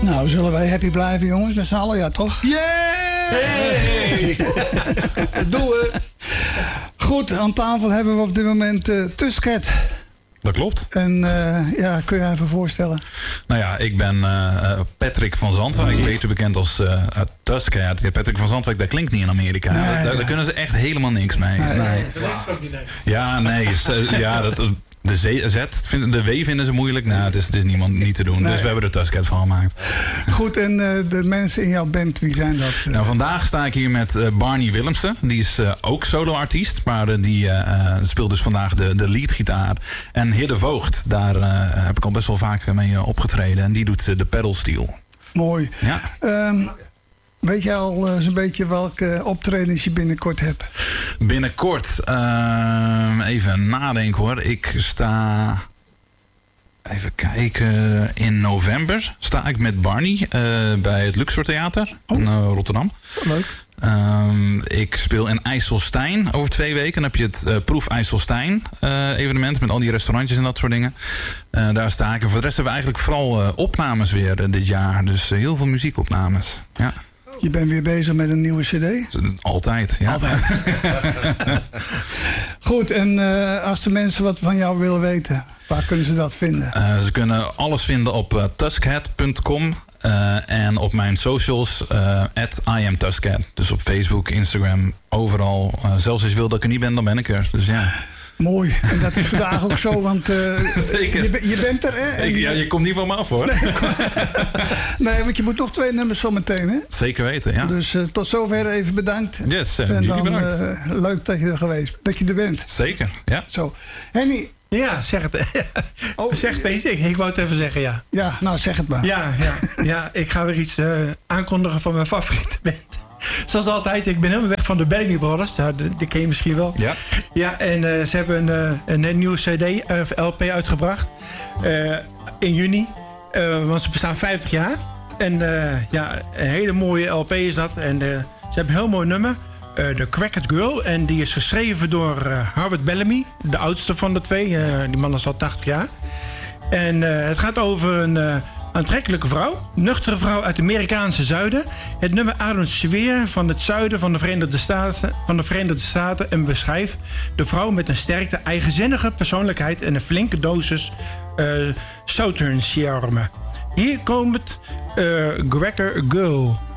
Nou, zullen wij happy blijven, jongens? Met z'n allen, ja, toch? Hey! Doe het. Goed, aan tafel hebben we op dit moment Tuskhead. Dat klopt. En kun je even voorstellen? Nou ja, ik ben Patrick van Zandwijk, beter bekend als Tuskhead. Patrick van Zandwijk, dat klinkt niet in Amerika. Nee, daar kunnen ze echt helemaal niks mee. Nee. Ja, nee. De W vinden ze moeilijk. Nou, het is niet te doen. Nee. Dus we hebben er Tuskhead van gemaakt. Goed, en de mensen in jouw band, wie zijn dat? Nou, vandaag sta ik hier met Barney Willemsen. Die is ook solo-artiest, maar die speelt dus vandaag de leadgitaar. En Heer de Voogd, daar heb ik al best wel vaak mee opgetreden. En die doet de pedalsteel. Mooi. Ja. Weet jij al zo'n beetje welke optredens je binnenkort hebt? Binnenkort, even nadenken hoor. Ik sta, even kijken, in november sta ik met Barney bij het Luxor Theater in Rotterdam. Leuk. Ik speel in IJsselstein over 2 weken. Dan heb je het Proef IJsselstein evenement met al die restaurantjes en dat soort dingen. Daar sta ik. En voor de rest hebben we eigenlijk vooral opnames weer dit jaar. Dus heel veel muziekopnames. Ja. Je bent weer bezig met een nieuwe cd? Altijd, ja. Altijd. Goed, en als de mensen wat van jou willen weten, waar kunnen ze dat vinden? Ze kunnen alles vinden op tuskhead.com en op mijn socials @IamTuskhead. Dus op Facebook, Instagram, overal. Zelfs als je wil dat ik er niet ben, dan ben ik er. Dus ja. Mooi. En dat is vandaag ook zo, want Zeker. Je bent er, hè? Je komt niet van me af, hoor. Nee, want je moet nog 2 nummers zo meteen, hè? Zeker weten, ja. Dus tot zover even bedankt. Yes, en jullie dan bedankt. leuk dat je er bent. Zeker, ja. Zo. Henny. Ja, zeg het. Zeg het eens. Ik wou het even zeggen, ja. Ja, nou zeg het maar. Ja, ik ga weer iets aankondigen van mijn favoriete band. Zoals altijd, ik ben helemaal weg van de Bellamy Brothers. Die ken je misschien wel. Ja. Ja, en ze hebben een nieuwe CD of LP uitgebracht. In juni. Want ze bestaan 50 jaar. En een hele mooie LP is dat. En ze hebben een heel mooi nummer. The Cracked Girl. En die is geschreven door Harvard Bellamy. De oudste van de 2. Die man is al 80 jaar. En het gaat over een aantrekkelijke vrouw. Nuchtere vrouw uit het Amerikaanse zuiden. Het nummer ademt sfeer van het zuiden van de Verenigde Staten. En beschrijft de vrouw met een sterke, eigenzinnige persoonlijkheid. En een flinke dosis Southern charme. Hier komt het Cracked Girl.